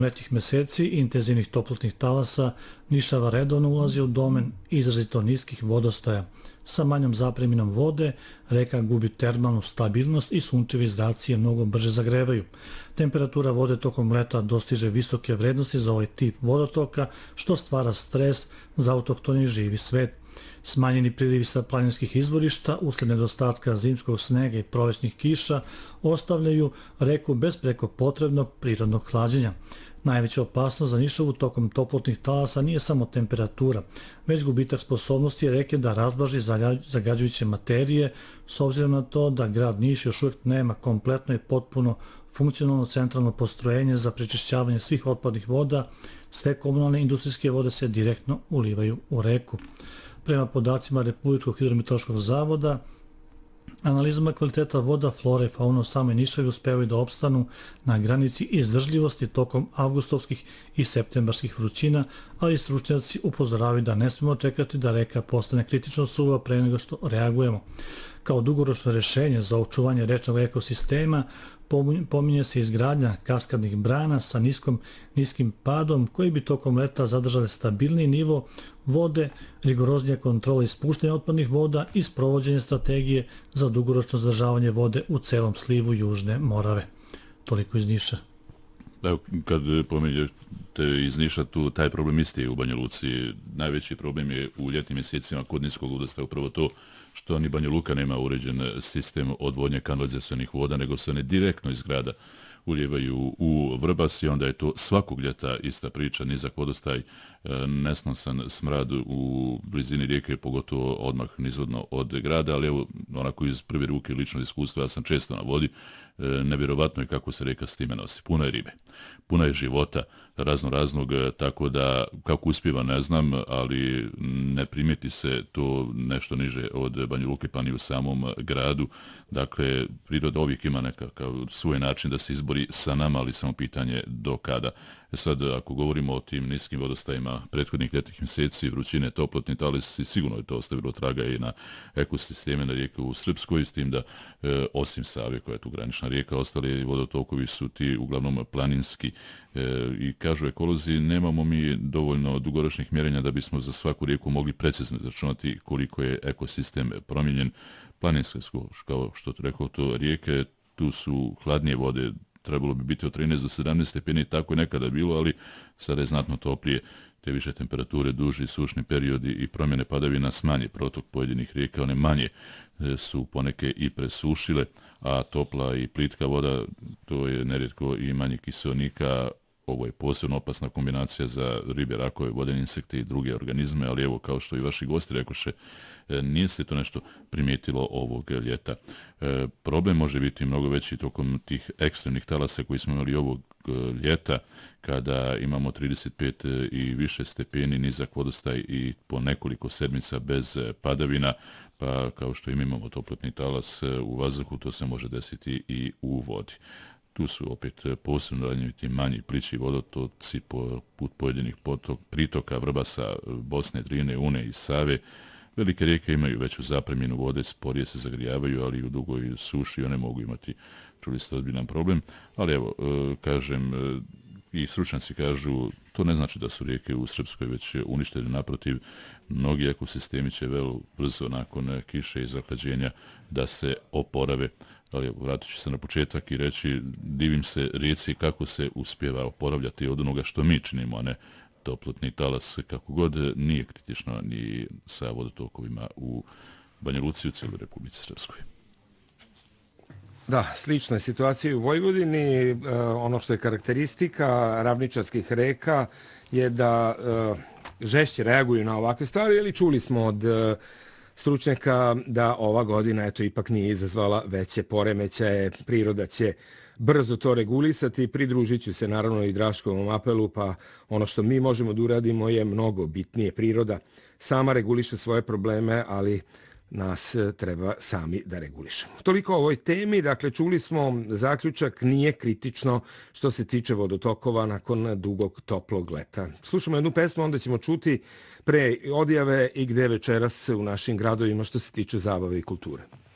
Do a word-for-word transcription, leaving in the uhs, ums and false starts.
letnjih meseci i intenzivnih toplotnih talasa Nišava redovno ulazi u domen izrazito niskih vodostaja. Sa manjom zapreminom vode, reka gubi termalnu stabilnost i sunčevi zraci je mnogo brže zagrevaju. Temperatura vode tokom leta dostiže visoke vrednosti za ovaj tip vodotoka, što stvara stres za autohtoni živi svet. Smanjeni prilivi sa planinskih izvorišta usled nedostatka zimskog snega i prolećnih kiša ostavljaju reku bez preko potrebnog prirodnog hlađenja. Najveća opasnost za Nišavu tokom toplotnih talasa nije samo temperatura, već gubitak sposobnosti reke da razblaži zagađujuće materije, s obzirom na to da grad Niš još uvijek nema kompletno i potpuno funkcionalno centralno postrojenje za prečišćavanje svih otpadnih voda, sve komunalne industrijske vode se direktno ulivaju u reku. Prema podacima Republičkog hidrometeorološkog zavoda, analizama kvaliteta voda, flora i fauna u samoj Nišavi uspevaju da opstanu na granici izdržljivosti tokom avgustovskih i septembarskih vrućina, ali stručnjaci upozoravaju da ne smemo čekati da reka postane kritično suva pre nego što reagujemo. Kao dugoročno rješenje za očuvanje rečnog ekosistema pominje se izgradnja kaskadnih brana sa niskom, niskim padom koji bi tokom leta zadržale stabilni nivo vode, rigoroznija kontrola ispuštanja otpadnih voda i sprovođenje strategije za dugoročno zadržavanje vode u celom slivu Južne Morave. Toliko iz Niša. Evo, kad pominjete iz Niša, tu taj problem isti je u Banja Luci. Najveći problem je u ljetnim mjesecima kod niskog vodostaja upravo to što ni Banja Luka nema uređen sistem odvodnje kanalizacionih voda, nego se one direktno iz grada uljevaju u Vrbas i onda je to svakog ljeta ista priča, nizak vodostaj, nesnosan smrad u blizini rijeke, pogotovo odmah nizvodno od grada, ali evo, onako iz prve ruke lično iskustva, ja sam često na vodi, nevjerovatno je kako se reka s time nosi. Puno je ribe, puno je života razno raznog, tako da kako uspjeva ne znam, ali ne primijeti se to nešto niže od Banja Luke pa ni u samom gradu. Dakle, priroda uvijek ima nekakav svoj način da se izbori sa nama, ali samo pitanje do kada. E sad, ako govorimo o tim niskim vodostajima prethodnih ljetnih mjeseci, vrućine, toplotni talasi, sigurno je to ostavilo traga i na ekosisteme na rijeke u Srpskoj, s tim da e, osim Save, koja je tu granična rijeka, ostali vodotokovi su ti uglavnom planinski e, i kažu ekolozi, nemamo mi dovoljno dugoročnih mjerenja da bismo za svaku rijeku mogli precizno izračunati koliko je ekosistem promijenjen. Planinske, kao što to rekao, to rijeke, tu su hladnije vode, trebalo bi biti od trinaest do sedamnaest stepeni, tako je nekada bilo, ali sada je znatno toplije, te više temperature, duži sušni periodi i promjene padavina smanje protok pojedinih rijeka, one manje su poneke i presušile, a topla i plitka voda, to je nerijetko i manje kiseonika. Ovo je posebno opasna kombinacija za ribe, rakove, vodene insekte i druge organizme, ali evo, kao što i vaši gosti rekoše, nije se to nešto primijetilo ovog ljeta. E, problem može biti mnogo veći tokom tih ekstremnih talasa koji smo imali ovog ljeta, kada imamo trideset pet i više stepeni, nizak vodostaj i po nekoliko sedmica bez padavina, pa kao što imamo toplotni talas u vazduhu, to se može desiti i u vodi. Tu su opet posebno ranjiviti manji plići vodotoci poput pojedinih potok, pritoka Vrbasa, Bosne, Drine, Une i Save. Velike rijeke imaju veću zapremljenu vode, sporije se zagrijavaju, ali i u dugoj suši one mogu imati, čuli ste, ozbiljan problem. Ali evo, kažem, i stručnjaci kažu, to ne znači da su rijeke u Srpskoj već uništene, naprotiv, mnogi ekosistemi će vrlo brzo nakon kiše i zahlađenja da se oporave. Ali vratit ću se na početak i reći, divim se rijeci kako se uspjeva oporavljati od onoga što mi činimo, a ne toplotni talas, kako god nije kritično ni sa vodotokovima u Banja Luci i u cijeloj Republici Srpskoj. Da, slična je situacija u Vojvodini. Ono što je karakteristika ravničarskih reka je da žešće reaguju na ovakve stvari, ali čuli smo od stručnjaka da ova godina eto ipak nije izazvala veće poremećaje, priroda će brzo to regulisati. Pridružit ću se naravno i Draškovom apelu, pa ono što mi možemo da uradimo je mnogo bitnije. Priroda sama reguliše svoje probleme, ali nas treba sami da regulišemo. Toliko o ovoj temi. Dakle, čuli smo zaključak, nije kritično što se tiče vodotokova nakon dugog toplog leta. Slušamo jednu pesmu, onda ćemo čuti pre odjave i gde večeras u našim gradovima što se tiče zabave i kulture.